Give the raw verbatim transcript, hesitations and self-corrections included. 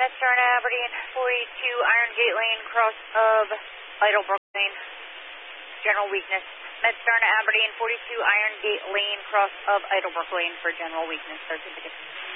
MedStar to Aberdeen, forty-two Iron Gate Lane, cross of Idlebrook Lane, general weakness. MedStar to Aberdeen, forty-two Iron Gate Lane, cross of Idlebrook Lane for general weakness. Certificate.